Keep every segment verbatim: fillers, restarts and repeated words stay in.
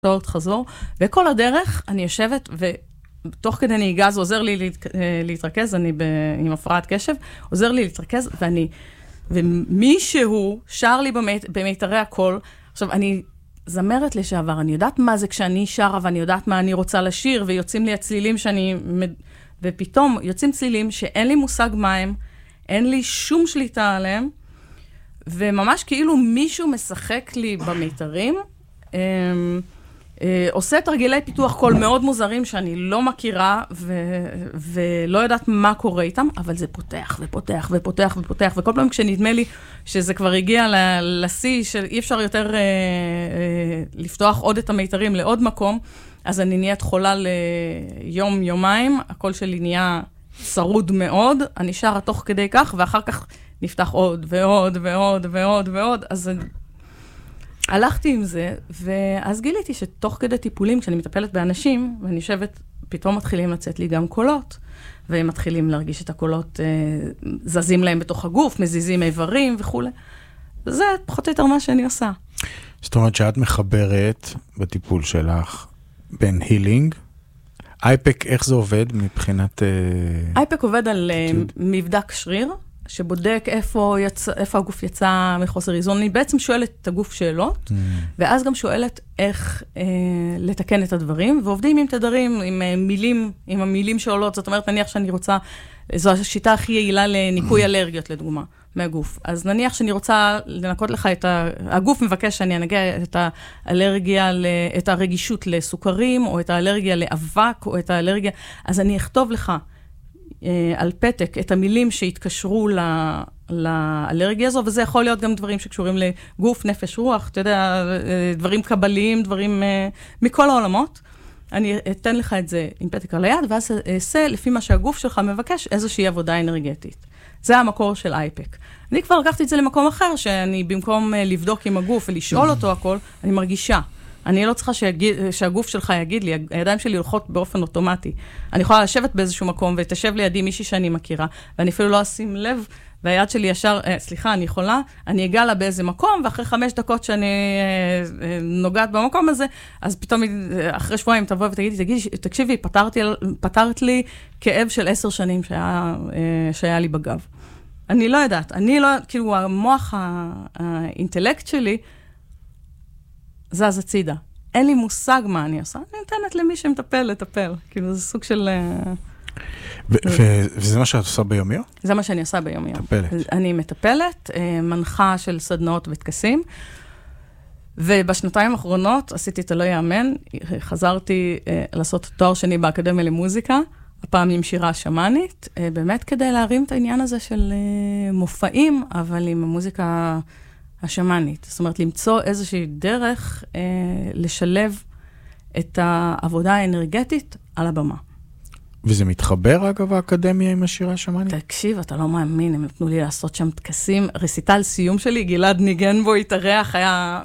שעות חזור, וכל הדרך אני יושבת, ותוך כדי נהיגה זה עוזר לי להת... להתרכז, אני ב... עם הפרעת קשב, עוזר לי להתרכז, ואני, ומישהו שר לי במית... במיתרי הקול, עכשיו אני זמרת לשעבר, אני יודעת מה זה כשאני שרה, ואני יודעת מה אני רוצה לשיר, ויוצאים לי הצלילים שאני, ופתאום יוצאים צלילים שאין לי מושג מה הם, אין לי שום שליטה עליהם, וממש כאילו מישהו משחק לי במיתרים, עושה תרגילי פיתוח קול מאוד מוזרים שאני לא מכירה ולא יודעת מה קורה איתם, אבל זה פותח ופותח ופותח ופותח, וכל פעם כשנדמה לי שזה כבר הגיע לשיא שאי אפשר יותר לפתוח עוד את המיתרים לעוד מקום, אז אני נהיית חולה ליום, יומיים, הקול שלי נהיה צרוד מאוד, אני שרה תוך כדי כך, ואחר כך נפתח עוד ועוד ועוד ועוד ועוד, אז הלכתי עם זה, ואז גיליתי שתוך כדי טיפולים, כשאני מטפלת באנשים, ואני יושבת, פתאום מתחילים לצאת לי גם קולות, והם מתחילים להרגיש את הקולות, אה, זזים להם בתוך הגוף, מזיזים איברים וכו'. זה פחות או יותר מה שאני עושה. זאת אומרת שאת מחברת בטיפול שלך בין הילינג, אייפק, איך זה עובד מבחינת... אייפק עובד על מבדק שריר, שבודק איפה, יצא, איפה הגוף יצא מחוסר איזון. אני בעצם שואלת את הגוף שאלות, mm. ואז גם שואלת איך אה, לתקן את הדברים, ועובדים עם תדרים, עם אה, מילים, עם המילים שעולות. זאת אומרת, נניח שאני רוצה, זו השיטה הכי יעילה לניקוי אלרגיות, לדוגמה, מהגוף. אז נניח שאני רוצה לנקות לך את ה... הגוף מבקש שאני אנגע את האלרגיה, את הרגישות לסוכרים, או את האלרגיה לאבק, או את האלרגיה... אז אני אכתוב לך, על פתק, את המילים שהתקשרו לאלרגיה הזו, וזה יכול להיות גם דברים שקשורים לגוף, נפש, רוח, אתה יודע, דברים קבליים, דברים מכל העולמות. אני אתן לך את זה עם פתק על היד, ואז אעשה, לפי מה שהגוף שלך מבקש, איזושהי עבודה אנרגטית. זה המקור של אייפק. אני כבר לקחתי את זה למקום אחר, שאני במקום לבדוק עם הגוף ולשאול אותו הכל, אני מרגישה. אני לא צריכה שיגיד, שהגוף שלך יגיד לי, הידיים שלי הולכות באופן אוטומטי. אני יכולה לשבת באיזשהו מקום, ותשב לידי מישהי שאני מכירה, ואני אפילו לא אשים לב, והיד שלי ישר, אה, סליחה, אני יכולה, אני אגע לה באיזה מקום, ואחרי חמש דקות שאני אה, אה, נוגעת במקום הזה, אז פתאום אחרי שבועיים תבוא ותגידי, תגידי, תקשיבי, פתרתי, פתרת לי כאב של עשר שנים שהיה, אה, שהיה לי בגב. אני לא יודעת, אני לא, כאילו, המוח האינטלקט שלי, זז הצידה. אין לי מושג מה אני עושה. אני נותנת למי שמטפל, לטפל. כאילו, זה סוג של... וזה מה שאת עושה ביומי? זה מה שאני עושה ביומי. מטפלת. אני מטפלת, מנחה של סדנאות וטקסים, ובשנתיים האחרונות עשיתי את הלא יאמן, חזרתי לעשות תואר שני באקדמיה למוזיקה, הפעם עם שירה שמאנית, באמת כדי להרים את העניין הזה של מופעים, אבל עם המוזיקה... השמאנית. זאת אומרת, למצוא איזושהי דרך אה, לשלב את העבודה האנרגטית על הבמה. וזה מתחבר, אגב, האקדמיה עם השירה השמאנית? תקשיב, אתה לא מאמין, הם נתנו לי לעשות שם טקסים. רסיטל סיום שלי, גלעד ניגן בו, התארח, היה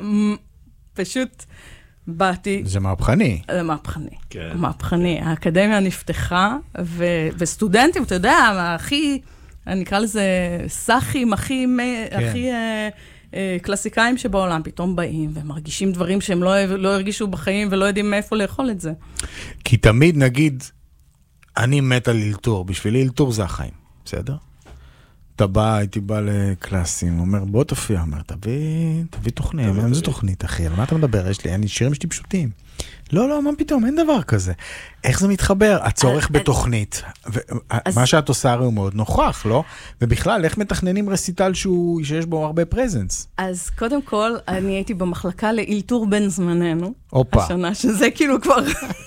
פשוט באתי... זה מהפכני. זה מהפכני. כן. מהפכני. האקדמיה נפתחה, ו... וסטודנטים, אתה יודע, הכי, אני אקרא לזה, סאחים, הכי... כן. הכי קלאסיקאים שבעולם פתאום באים ומרגישים דברים שהם לא, לא הרגישו בחיים ולא יודעים מאיפה לאכול את זה. כי תמיד נגיד, אני מת על אילתור, בשבילי אילתור זה החיים, בסדר? אתה בא, הייתי בא לקלאסים, אומר בוא תופיע, אומר תביא, תביא תוכנית, מה זה תוכנית אחי, על מה אתה מדבר? יש לי, אני שירים שלי פשוטים. לא, לא, מה פתאום, אין דבר כזה. איך זה מתחבר? הצורך בתוכנית. מה שאת עושה הרי הוא מאוד נוכח, לא? ובכלל, איך מתכננים רסיטל שיש בו הרבה פרזנס? אז קודם כל, אני הייתי במחלקה לאילתור בן זמננו. אופה. השנה, שזה כאילו כבר...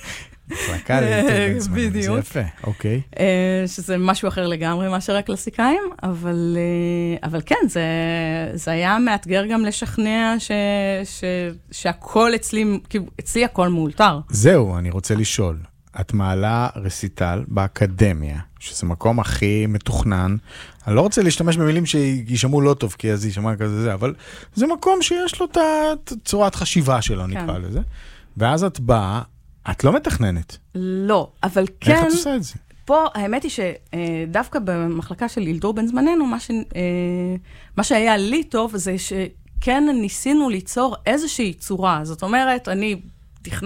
מחלקה לאילתור בן זמננו, זה יפה, אוקיי. שזה משהו אחר לגמרי מאשר הקלאסיקאים, אבל, אבל כן, זה, זה היה מאתגר גם לשכנע ש, ש, שהכל אצלי, אצלי הכל מאולתר. זהו, אני רוצה לשאול. את מעלה רסיטל באקדמיה, שזה מקום הכי מתוכנן. אני לא רוצה להשתמש במילים שישמעו לא טוב, כי אז יישמע כזה זה, אבל זה מקום שיש לו את צורת חשיבה שלו, כן. נקרא לזה. ואז את באה, את לא מתכננת. לא, אבל כן... איך את עושה את זה? פה, האמת היא שדווקא במחלקה של אילתור בן זמננו, מה, ש... מה שהיה לי טוב זה שכן ניסינו ליצור איזושהי צורה. זאת אומרת, אני